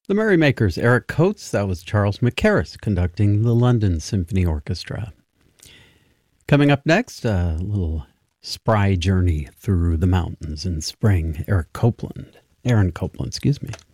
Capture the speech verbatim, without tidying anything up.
The Merrymakers, Eric Coates. That was Charles Mackerras conducting the London Symphony Orchestra. Coming up next, a little spry journey through the mountains in spring. Eric Copeland. Aaron Copland, excuse me.